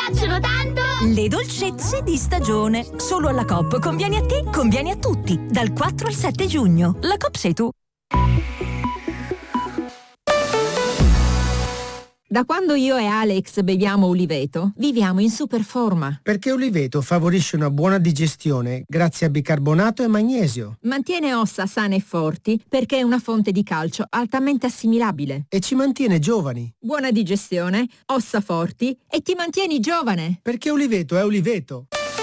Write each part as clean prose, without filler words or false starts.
piacciono tanto! Le dolcezze di stagione. Solo alla Coop. Conviene a te, conviene a tutti. Dal 4 al 7 giugno. La Coop sei tu. Da quando io e Alex beviamo Uliveto, viviamo in super forma. Perché Uliveto favorisce una buona digestione grazie a bicarbonato e magnesio. Mantiene ossa sane e forti perché è una fonte di calcio altamente assimilabile. E ci mantiene giovani. Buona digestione, ossa forti e ti mantieni giovane. Perché Uliveto è Uliveto.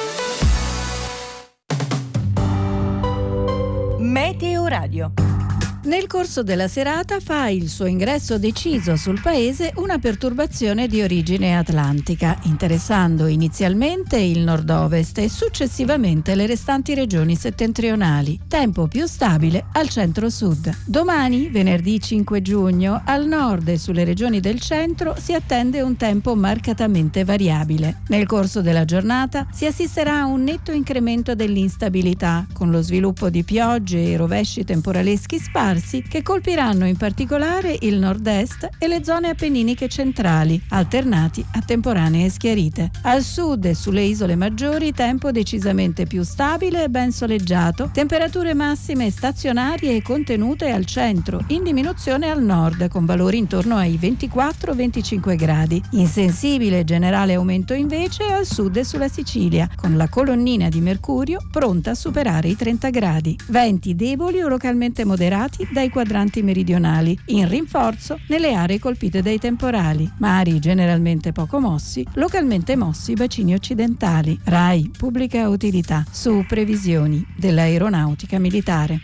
Meteo Radio. Nel corso della serata fa il suo ingresso deciso sul paese una perturbazione di origine atlantica, interessando inizialmente il nord-ovest e successivamente le restanti regioni settentrionali. Tempo più stabile al centro-sud. Domani, venerdì 5 giugno, al nord e sulle regioni del centro si attende un tempo marcatamente variabile. Nel corso della giornata si assisterà a un netto incremento dell'instabilità, con lo sviluppo di piogge e rovesci temporaleschi sparsi che colpiranno in particolare il nord-est e le zone appenniniche centrali, alternati a temporanee schiarite. Al sud e sulle isole maggiori tempo decisamente più stabile e ben soleggiato, temperature massime stazionarie e contenute al centro, in diminuzione al nord, con valori intorno ai 24-25 gradi. Insensibile generale aumento invece al sud e sulla Sicilia, con la colonnina di mercurio pronta a superare i 30 gradi. Venti deboli o localmente moderati dai quadranti meridionali, in rinforzo nelle aree colpite dai temporali. Mari generalmente poco mossi, localmente mossi i bacini occidentali. RAI Pubblica Utilità, su previsioni dell'aeronautica militare.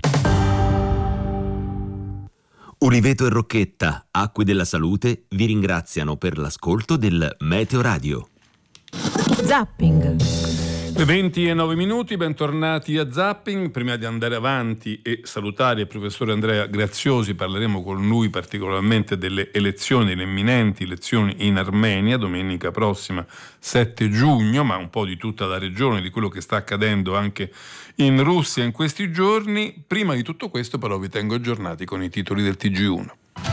Uliveto e Rocchetta, Acque della Salute, vi ringraziano per l'ascolto del Meteo Radio. Zapping. Le 20:09, bentornati a Zapping. Prima di andare avanti e salutare il professore Andrea Graziosi, parleremo con lui particolarmente delle elezioni, delle imminenti elezioni in Armenia, domenica prossima 7 giugno, ma un po' di tutta la regione, di quello che sta accadendo anche in Russia in questi giorni. Prima di tutto questo però vi tengo aggiornati con i titoli del TG1.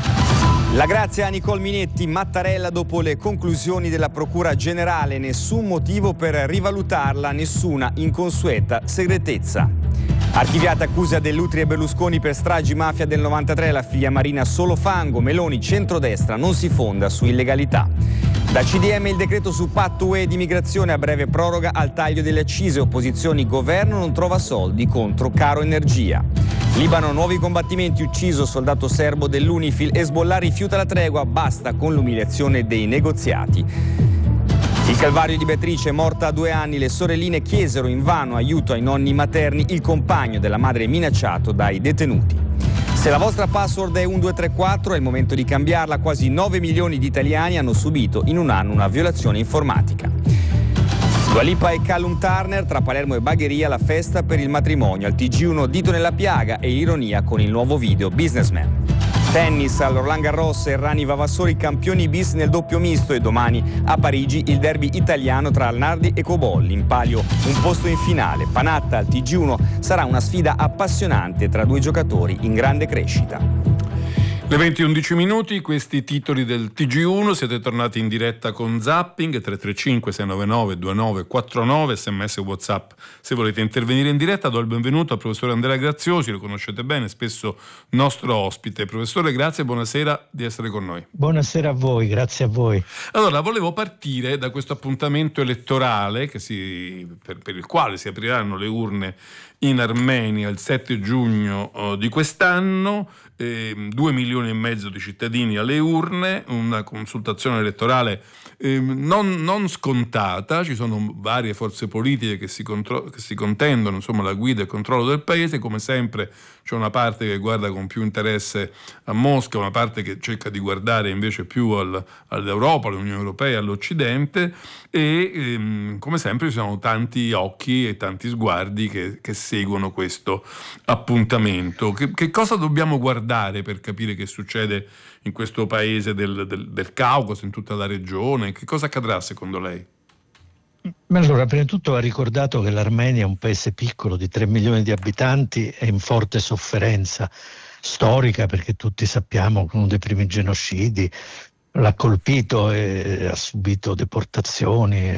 La grazia a Nicole Minetti, Mattarella dopo le conclusioni della Procura Generale, nessun motivo per rivalutarla, nessuna inconsueta segretezza. Archiviata accusa dell'Utri e Berlusconi per stragi mafia del 93, la figlia Marina solo fango, Meloni centrodestra non si fonda su illegalità. Da CDM il decreto su patto UE di migrazione, a breve proroga al taglio delle accise, opposizioni, governo non trova soldi contro caro energia. Libano, nuovi combattimenti, ucciso soldato serbo dell'Unifil, Hezbollah rifiuta la tregua, basta con l'umiliazione dei negoziati. Il calvario di Beatrice, morta a 2 anni, le sorelline chiesero invano aiuto ai nonni materni, il compagno della madre minacciato dai detenuti. Se la vostra password è 1234 è il momento di cambiarla, quasi 9 milioni di italiani hanno subito in un anno una violazione informatica. Dua Lipa e Callum Turner, tra Palermo e Bagheria la festa per il matrimonio, al TG1 dito nella piaga e ironia con il nuovo video Businessman. Tennis, al Roland Garros, Errani Vavassori campioni bis nel doppio misto e domani a Parigi il derby italiano tra Nardi e Cobolli, in palio un posto in finale. Panatta al TG1 sarà una sfida appassionante tra due giocatori in grande crescita. Le 20:11, questi titoli del TG1, siete tornati in diretta con Zapping, 335 699 2949, sms WhatsApp se volete intervenire in diretta. Do il benvenuto al professore Andrea Graziosi, lo conoscete bene, spesso nostro ospite. Professore, grazie e buonasera di essere con noi. Buonasera a voi, grazie a voi. Allora, volevo partire da questo appuntamento elettorale per il quale si apriranno le urne in Armenia il 7 giugno di quest'anno. 2 milioni e mezzo di cittadini alle urne, una consultazione elettorale non scontata. Ci sono varie forze politiche che si contendono, insomma, la guida e il controllo del paese. Come sempre c'è una parte che guarda con più interesse a Mosca, una parte che cerca di guardare invece più all'Europa, all'Unione Europea, all'Occidente, e come sempre ci sono tanti occhi e tanti sguardi che seguono questo appuntamento. Che cosa dobbiamo guardare per capire che succede in questo paese del Caucaso, in tutta la regione? Che cosa accadrà secondo lei? Ma allora, prima di tutto va ricordato che l'Armenia è un paese piccolo di 3 milioni di abitanti, è in forte sofferenza storica, perché tutti sappiamo che uno dei primi genocidi l'ha colpito e ha subito deportazioni,